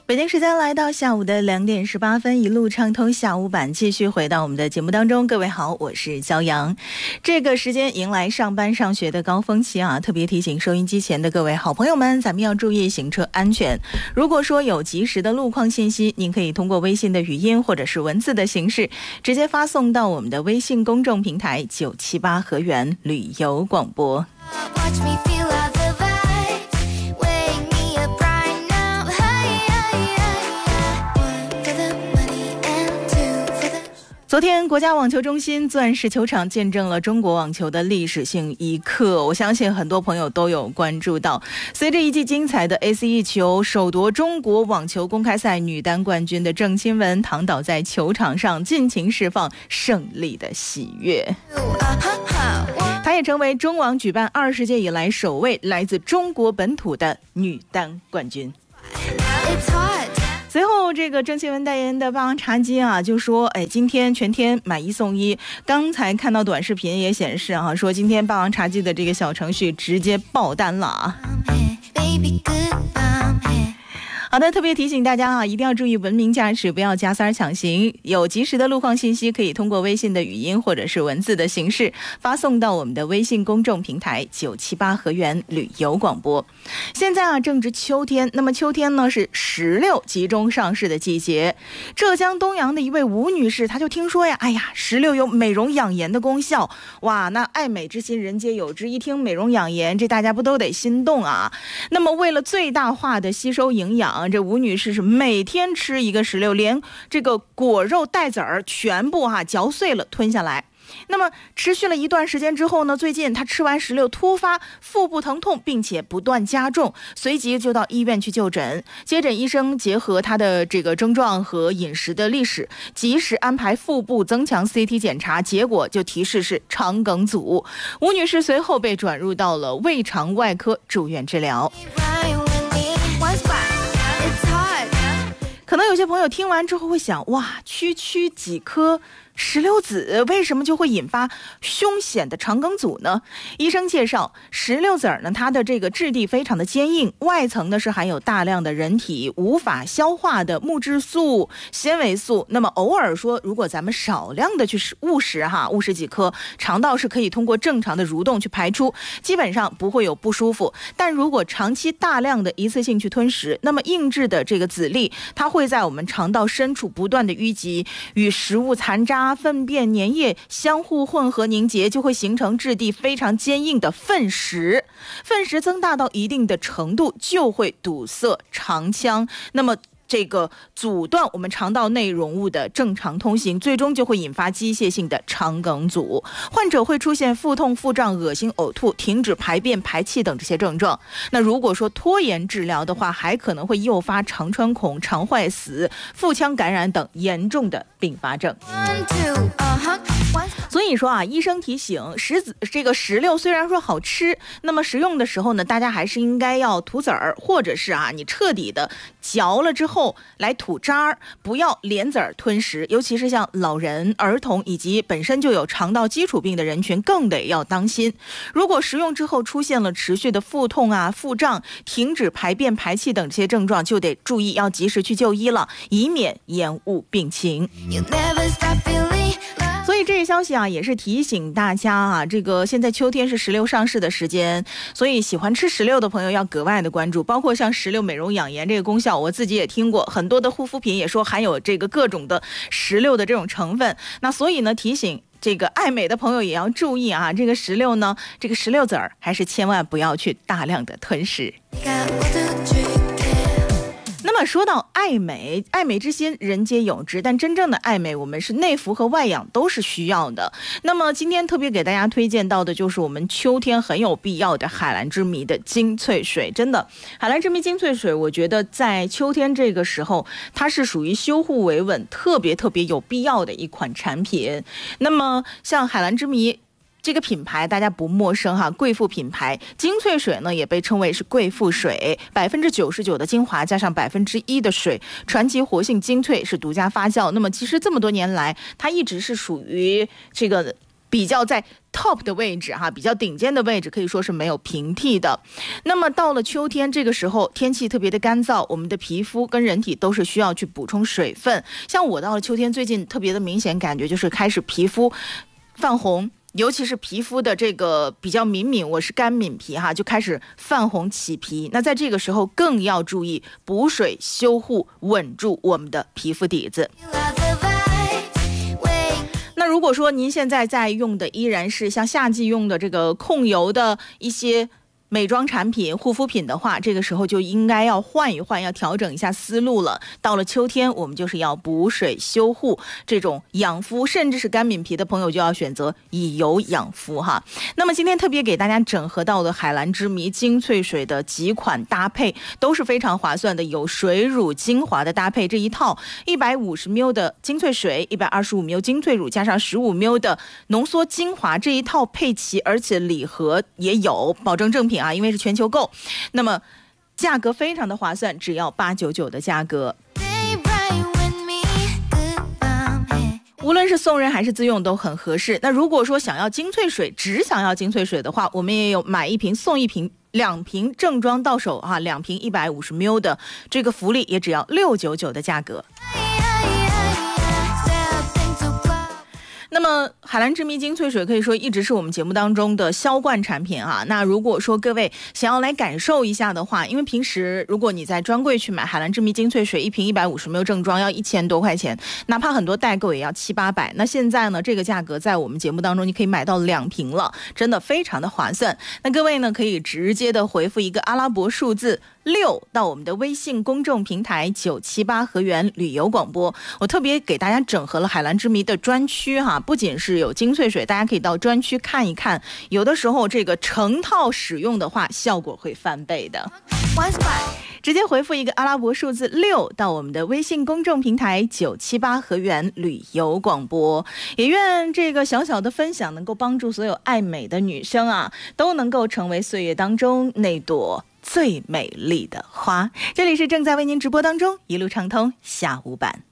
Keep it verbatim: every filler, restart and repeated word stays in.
北京时间来到下午的两点十八分，一路畅通下午版，继续回到我们的节目当中。各位好，我是骄阳。这个时间迎来上班上学的高峰期啊，特别提醒收音机前的各位好朋友们，咱们要注意行车安全。如果说有及时的路况信息，您可以通过微信的语音或者是文字的形式，直接发送到我们的微信公众平台九七八河源旅游广播。昨天国家网球中心钻石球场见证了中国网球的历史性一刻，我相信很多朋友都有关注到。随着一记精彩的 A C E 球首夺中国网球公开赛女单冠军的郑钦文躺倒在球场上，尽情释放胜利的喜悦。她也成为中网举办二十届以来首位来自中国本土的女单冠军。随后这个郑钦文代言的霸王茶姬啊就说，哎，今天全天买一送一。刚才看到短视频也显示啊，说今天霸王茶姬的这个小程序直接爆单了啊。好的，特别提醒大家啊，一定要注意文明驾驶，不要加塞抢行。有及时的路况信息，可以通过微信的语音或者是文字的形式发送到我们的微信公众平台九七八河源旅游广播。现在啊，正值秋天，那么秋天呢是石榴集中上市的季节。浙江东阳的一位吴女士，她就听说呀，哎呀，石榴有美容养颜的功效，哇，那爱美之心人皆有之，一听美容养颜，这大家不都得心动啊？那么为了最大化的吸收营养，这吴女士是每天吃一个石榴，连这个果肉带籽儿全部哈、啊、嚼碎了吞下来。那么持续了一段时间之后呢，最近她吃完石榴突发腹部疼痛，并且不断加重，随即就到医院去就诊。接诊医生结合她的这个症状和饮食的历史，及时安排腹部增强 C T 检查，结果就提示是肠梗阻。吴女士随后被转入到了胃肠外科住院治疗。可能有些朋友听完之后会想，哇，区区几颗石榴籽为什么就会引发凶险的肠梗阻呢？医生介绍，石榴籽儿呢，它的这个质地非常的坚硬，外层呢是含有大量的人体无法消化的木质素、纤维素。那么偶尔说，如果咱们少量的去误食哈，误食几颗，肠道是可以通过正常的蠕动去排出，基本上不会有不舒服。但如果长期大量的一次性去吞食，那么硬质的这个籽粒，它会在我们肠道深处不断的淤积，与食物残渣、粪便、粘液相互混合凝结，就会形成质地非常坚硬的粪石。粪石增大到一定的程度，就会堵塞肠腔，那么这个阻断我们肠道内容物的正常通行，最终就会引发机械性的肠梗阻。患者会出现腹痛、腹胀、恶心、呕吐、停止排便、排气等这些症状。那如果说拖延治疗的话，还可能会诱发肠穿孔、肠坏死、腹腔感染等严重的并发症。所以说啊，医生提醒，石子这个石榴虽然说好吃，那么食用的时候呢，大家还是应该要吐籽儿，或者是啊，你彻底的嚼了之后来吐渣儿，不要连籽儿吞食。尤其是像老人、儿童以及本身就有肠道基础病的人群，更得要当心。如果食用之后出现了持续的腹痛啊、腹胀、停止排便、排气等这些症状，就得注意要及时去就医了，以免延误病情。所以这一消息啊，也是提醒大家啊，这个现在秋天是石榴上市的时间，所以喜欢吃石榴的朋友要格外的关注。包括像石榴美容养颜这个功效，我自己也听过，很多的护肤品也说含有这个各种的石榴的这种成分。那所以呢，提醒这个爱美的朋友也要注意啊，这个石榴呢，这个石榴籽儿还是千万不要去大量的吞食。那么说到爱美，爱美之心人皆有之，但真正的爱美，我们是内服和外养都是需要的。那么今天特别给大家推荐到的就是我们秋天很有必要的海蓝之谜的精粹水。真的，海蓝之谜精粹水，我觉得在秋天这个时候，它是属于修护维稳特别特别有必要的一款产品。那么像海蓝之谜这个品牌大家不陌生哈，贵妇品牌。精粹水呢也被称为是贵妇水，百分之九十九的精华加上百分之一的水，传奇活性精粹是独家发酵。那么其实这么多年来，它一直是属于这个比较在 top 的位置哈，比较顶尖的位置，可以说是没有平替的。那么到了秋天这个时候，天气特别的干燥，我们的皮肤跟人体都是需要去补充水分。像我到了秋天，最近特别的明显感觉就是开始皮肤泛红，尤其是皮肤的这个比较敏敏，我是干敏皮哈，就开始泛红起皮。那在这个时候更要注意补水修护，稳住我们的皮肤底子。那如果说您现在在用的依然是像夏季用的这个控油的一些美妆产品、护肤品的话，这个时候就应该要换一换，要调整一下思路了。到了秋天，我们就是要补水修护，这种养肤甚至是干敏皮的朋友就要选择以油养肤哈。那么今天特别给大家整合到的海蓝之谜精粹水的几款搭配都是非常划算的，有水乳精华的搭配，这一套一百五十毫升的精粹水，一百二十五毫升精粹乳加上十五毫升的浓缩精华，这一套配齐，而且礼盒也有，保证正品啊，因为是全球购，那么价格非常的划算，只要八百九十九的价格。无论是送人还是自用都很合适。那如果说想要精粹水，只想要精粹水的话，我们也有买一瓶送一瓶，两瓶正装到手啊，两瓶一百五十毫升的这个福利，也只要六百九十九的价格。那么海蓝之谜精粹水可以说一直是我们节目当中的销冠产品啊。那如果说各位想要来感受一下的话，因为平时如果你在专柜去买海蓝之谜精粹水，一瓶一百五十毫升正装要一千多块钱，哪怕很多代购也要七八百。那现在呢，这个价格在我们节目当中你可以买到两瓶了，真的非常的划算。那各位呢，可以直接的回复一个阿拉伯数字六到我们的微信公众平台九七八河源旅游广播。我特别给大家整合了海蓝之谜的专区哈，不仅是有精粹水，大家可以到专区看一看，有的时候这个成套使用的话，效果会翻倍的。直接回复一个阿拉伯数字六到我们的微信公众平台九七八河源旅游广播。也愿这个小小的分享能够帮助所有爱美的女生啊，都能够成为岁月当中那朵最美丽的花。这里是正在为您直播当中一路畅通下午版。